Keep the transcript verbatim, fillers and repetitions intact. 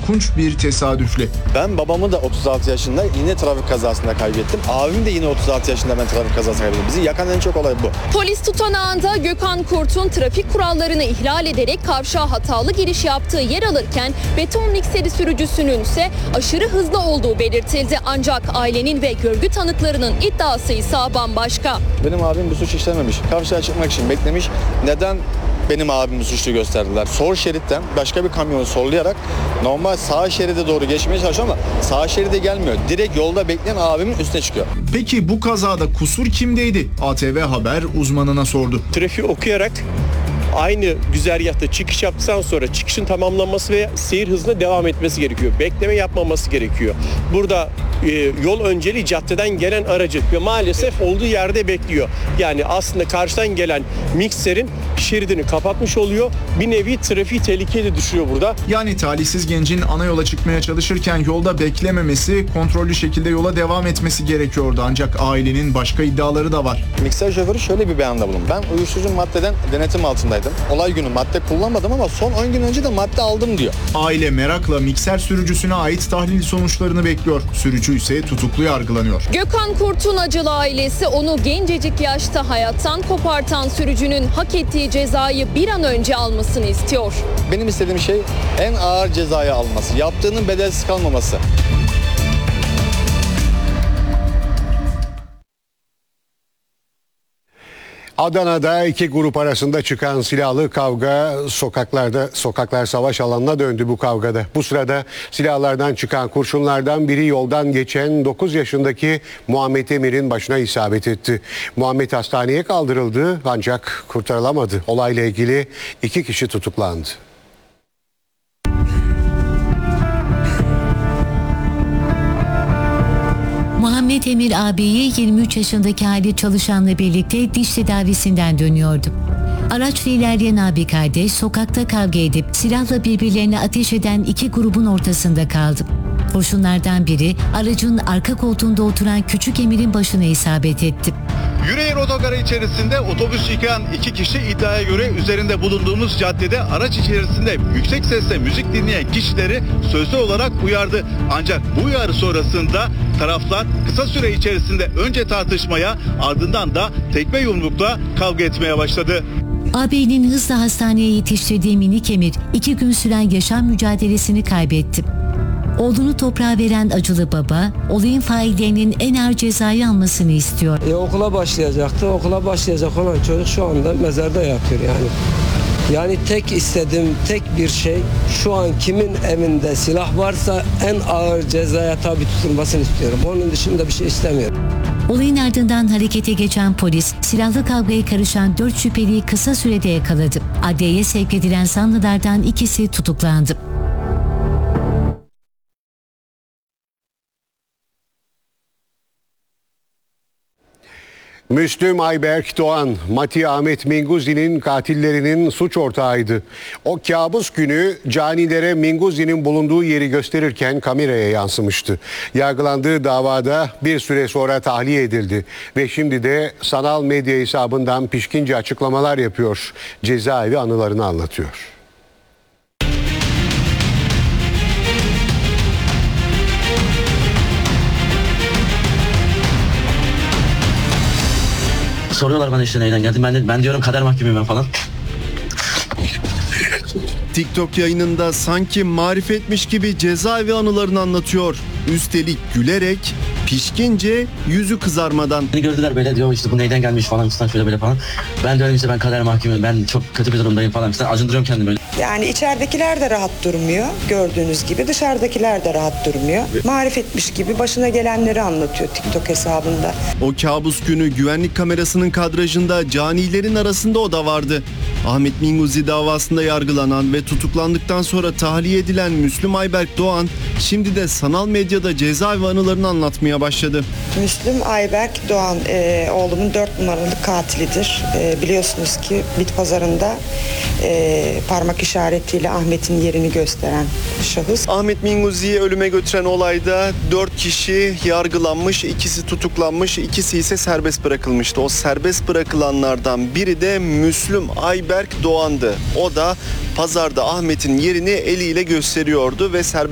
korkunç bir tesadüfle. Ben babamı da otuz altı yaşında yine trafik kazasında kaybettim. Abim de yine otuz altı yaşında ben trafik kazasında kaybettim. Bizi yakan en çok olay bu. Polis tutanağında Gökhan Kurt'un trafik kurallarını ihlal ederek kavşağa hatalı giriş yaptığı yer alırken beton mikseri sürücüsünün ise aşırı hızlı olduğu belirtildi. Ancak ailenin ve görgü tanıklarının iddiası ise bambaşka. Benim abim bir suç işlememiş. Kavşağa çıkmak için beklemiş. Neden benim abimi suçlu gösterdiler? Sol şeritten başka bir kamyonu sollayarak normal sağ şeride doğru geçmeye çalışıyor ama sağ şeride gelmiyor. Direkt yolda bekleyen abimin üstüne çıkıyor. Peki bu kazada kusur kimdeydi? A T V Haber uzmanına sordu. Trafiği okuyarak aynı güzergahta çıkış yaptıktan sonra çıkışın tamamlanması ve seyir hızına devam etmesi gerekiyor. Bekleme yapmaması gerekiyor. Burada e, yol önceliği caddeden gelen aracı ve maalesef olduğu yerde bekliyor. Yani aslında karşıdan gelen mikserin şeridini kapatmış oluyor. Bir nevi trafiği tehlikeye de düşürüyor burada. Yani talihsiz gencin ana yola çıkmaya çalışırken yolda beklememesi, kontrollü şekilde yola devam etmesi gerekiyordu. Ancak ailenin başka iddiaları da var. Mikser şoförü şöyle bir beyanda bulundu. Ben uyuşturucu maddeden denetim altındaydım. Olay günü madde kullanmadım ama son on gün önce de madde aldım diyor. Aile merakla mikser sürücüsüne ait tahlil sonuçlarını bekliyor. Sürücü ise tutuklu yargılanıyor. Gökhan Kurt'un acılı ailesi onu gencecik yaşta hayattan kopartan sürücünün hak ettiği cezayı bir an önce almasını istiyor. Benim istediğim şey en ağır cezayı alması, yaptığının bedelsiz kalmaması. Adana'da iki grup arasında çıkan silahlı kavga sokaklarda sokaklar savaş alanına döndü bu kavgada. Bu sırada silahlardan çıkan kurşunlardan biri yoldan geçen dokuz yaşındaki Muhammed Emir'in başına isabet etti. Muhammed hastaneye kaldırıldı ancak kurtarılamadı. Olayla ilgili iki kişi tutuklandı. Muhammed Emir ağabeyi yirmi üç yaşındaki hali çalışanla birlikte diş tedavisinden dönüyordu. Araçla ilerleyen abi kardeş sokakta kavga edip silahla birbirlerine ateş eden iki grubun ortasında kaldı. Kurşunlardan biri aracın arka koltuğunda oturan küçük Emir'in başına isabet etti. Yüreğir otogarı içerisinde otobüs yıkayan iki kişi iddiaya göre üzerinde bulunduğumuz caddede araç içerisinde yüksek sesle müzik dinleyen kişileri sözlü olarak uyardı. Ancak bu uyarı sonrasında taraflar kısa süre içerisinde önce tartışmaya ardından da tekme yumrukla kavga etmeye başladı. Ağabeyinin hızla hastaneye yetiştirdiği minik Emir iki gün süren yaşam mücadelesini kaybetti. Oğlunu toprağa veren acılı baba, olayın faillerinin en ağır cezayı almasını istiyor. E, okula başlayacaktı. Okula başlayacak olan çocuk şu anda mezarda yatıyor yani. Yani tek istediğim tek bir şey şu an kimin evinde silah varsa en ağır cezaya tabi tutulmasını istiyorum. Onun dışında bir şey istemiyorum. Olayın ardından harekete geçen polis silahlı kavgaya karışan dört şüpheliyi kısa sürede yakaladı. Adliyeye sevk edilen zanlılardan ikisi tutuklandı. Müslüm Ayberk Doğan, Mati Ahmet Minguzi'nin katillerinin suç ortağıydı. O kabus günü canilere Minguzi'nin bulunduğu yeri gösterirken kameraya yansımıştı. Yargılandığı davada bir süre sonra tahliye edildi ve şimdi de sanal medya hesabından pişkince açıklamalar yapıyor. Cezaevi anılarını anlatıyor. Soruyorlar bana işte neyden geldim. Ben de ben diyorum kader mahkumuyum ben falan. TikTok yayınında sanki marifetmiş gibi cezaevi anılarını anlatıyor. Üstelik gülerek, pişkince, yüzü kızarmadan. Beni gördüler böyle diyor işte bu neyden gelmiş falan işte şöyle böyle falan. Ben diyorum işte ben kader mahkumuyum. Ben çok kötü bir durumdayım falan. İşte acındırıyorum kendimi böyle. Yani içeridekiler de rahat durmuyor gördüğünüz gibi. Dışarıdakiler de rahat durmuyor. Marifetmiş gibi başına gelenleri anlatıyor TikTok hesabında. O kabus günü güvenlik kamerasının kadrajında canilerin arasında o da vardı. Ahmet Minguzi davasında yargılanan ve tutuklandıktan sonra tahliye edilen Müslüm Ayberk Doğan şimdi de sanal medyada cezaevi anılarını anlatmaya başladı. Müslüm Ayberk Doğan e, oğlumun dört numaralı katilidir. E, biliyorsunuz ki bit pazarında e, parmak işaretiyle Ahmet'in yerini gösteren şahıs. Ahmet Minguzi'yi ölüme götüren olayda dört kişi yargılanmış, ikisi tutuklanmış, ikisi ise serbest bırakılmıştı. O serbest bırakılanlardan biri de Müslüm Ayberk Doğan'dı. O da pazarda Ahmet'in yerini eliyle gösteriyordu ve serbest